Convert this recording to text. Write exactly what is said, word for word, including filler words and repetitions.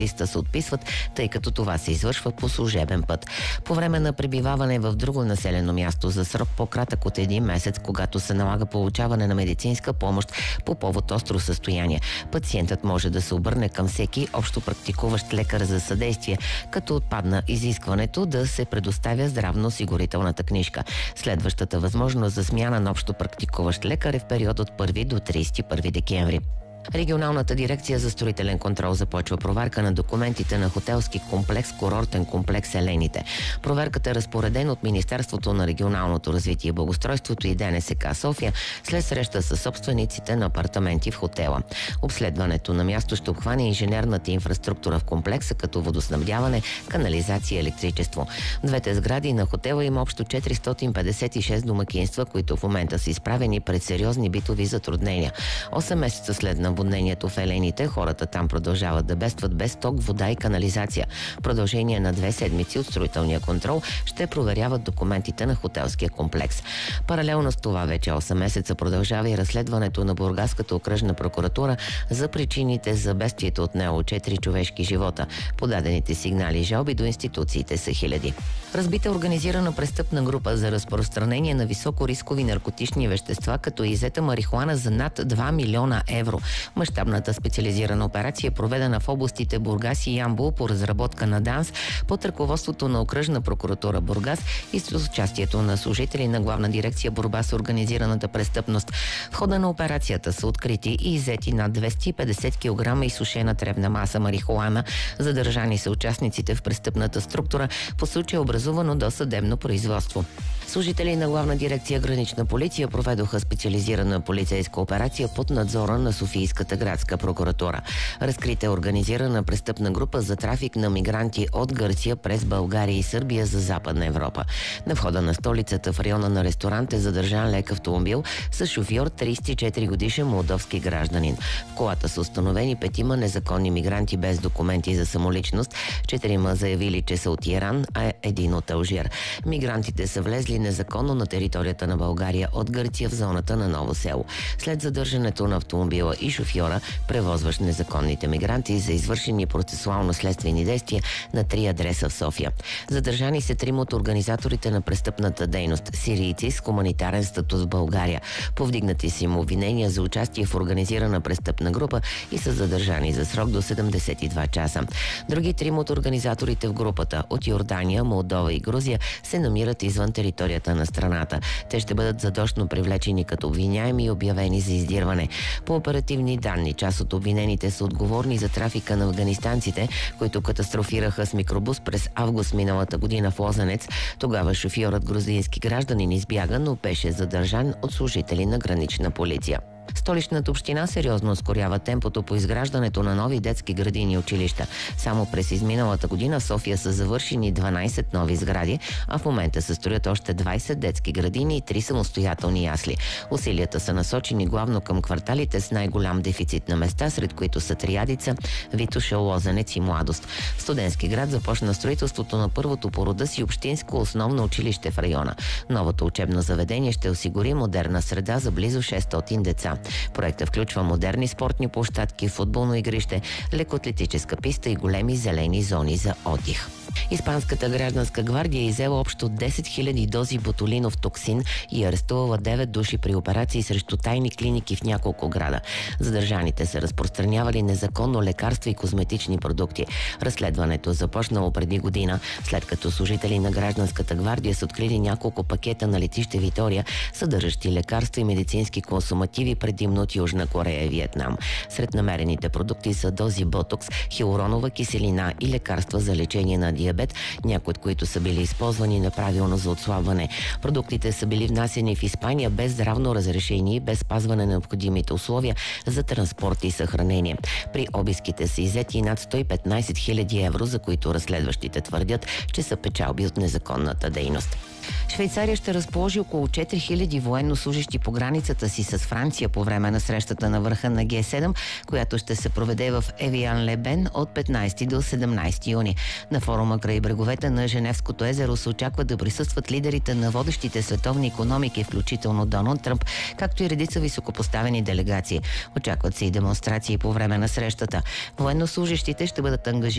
листа се отписват, тъй като това се извършва по служебен път. По време на пребиваване в друго населено място за срок по-кратък от един месец, когато се налага получаване на медицинска помощ по повод остро състояние, пациентът може да се обърне към всеки общо практикуващ лекар за съдействие, като отпадна изискването да се предоставя здравноосигурителната книжка. Следващата възможност за смяна на общо практикуващ лекар е в период от първи до тридесет и първи декември. Регионалната дирекция за строителен контрол започва проверка на документите на хотелски комплекс курортен комплекс Елените. Проверката е разпоредена от Министерството на регионалното развитие и благоустройството и ДНСК София след среща с собствениците на апартаменти в хотела. Обследването на място ще обхване инженерната инфраструктура в комплекса, като водоснабдяване, канализация и електричество. В двете сгради на хотела има общо четиристотин петдесет и шест домакинства, които в момента са изправени пред сериозни битови затруднения. осем месеца след наводнението в Елените, хората там продължават да бедстват без ток, вода и канализация. В продължение на две седмици от строителния контрол ще проверяват документите на хотелския комплекс. Паралелно с това вече осем месеца продължава и разследването на Бургаската окръжна прокуратура за причините за бедствието от него четири човешки живота. Подадените сигнали и жалби до институциите са хиляди. Разбита организирана престъпна група за разпространение на високорискови наркотични вещества, като иззета марихуана за над два милиона евро. Мащабната специализирана операция е проведена в областите Бургас и Ямбол по разработка на ДАНС под ръководството на окръжна прокуратура Бургас и с участието на служители на Главна дирекция борба с организираната престъпност. В хода на операцията са открити и иззети над двеста и петдесет килограма изсушена тревна маса марихуана. Задържани са участниците в престъпната структура. По случай е образувано досъдебно производство. Служители на Главна дирекция Гранична полиция проведоха специализирана полицейска операция под надзора на Софийската градска прокуратура. Разкрита е организирана престъпна група за трафик на мигранти от Гърция през България и Сърбия за Западна Европа. На входа на столицата в района на ресторант е задържан лек автомобил с шофьор тридесет и четири годишен молдовски гражданин. В колата са установени петима незаконни мигранти без документи за самоличност, четирима заявили, че са от Иран, а един от Алжир. Мигрантите са влезли незаконно на територията на България от Гърция в зоната на Ново село. След задържането на автомобила и шофьора, превозващ незаконните мигранти, за извършени процесуално-следствени действия на три адреса в София. Задържани са трима от организаторите на престъпната дейност – сирийци с хуманитарен статус в България. Повдигнати са им обвинения за участие в организирана престъпна група и са задържани за срок до седемдесет и два часа. Други трима от организаторите в групата от Йордания, Молдова и Грузия се намират извън територията на страната. Те ще бъдат задочно привлечени като обвиняеми и обявени за издирване. По оперативни данни, част от обвинените са отговорни за трафика на афганистанците, които катастрофираха с микробус през август миналата година в Лозенец. Тогава шофьорът грузински гражданин избяга, но беше задържан от служители на Гранична полиция. Столичната община сериозно ускорява темпото по изграждането на нови детски градини и училища. Само през изминалата година в София са завършени дванадесет нови сгради, а в момента се строят още двадесет детски градини и три самостоятелни ясли. Усилията са насочени главно към кварталите с най-голям дефицит на места, сред които са Триадица, Витоша, Лозенец и Младост. В Студентски град започна строителството на първото по рода си общинско основно училище в района. Новото учебно заведение ще осигури модерна среда за близо шестстотин деца. Проектът включва модерни спортни площадки, футболно игрище, лекоатлетическа писта и големи зелени зони за отдих. Испанската гражданска гвардия е иззела общо десет хиляди дози ботулинов токсин и арестувала девет души при операции срещу тайни клиники в няколко града. Задържаните са разпространявали незаконно лекарства и козметични продукти. Разследването е започнало преди година, след като служители на гражданската гвардия са открили няколко пакета на летище Витория, съдържащи лекарства и медицински консумативи предимно от Южна Корея и Виетнам. Сред намерените продукти са дози ботокс, хиалуронова киселина и лекарства за лечение на диабет, някои от които са били използвани неправилно за отслабване. Продуктите са били внасени в Испания без здравно разрешение и без спазване на необходимите условия за транспорт и съхранение. При обиските са иззети над сто и петнадесет хиляди евро, за които разследващите твърдят, че са печалби от незаконната дейност. Швейцария ще разположи около четири хиляди военнослужещи по границата си с Франция по време на срещата на върха на Г седем, която ще се проведе в Евиан-ле-Бен от петнадесети до седемнадесети юни. На форума край бреговете на Женевското езеро се очаква да присъстват лидерите на водещите световни икономики, включително Доналд Тръмп, както и редица високопоставени делегации. Очакват се и демонстрации по време на срещата. Военнослужещите ще бъдат ангажирани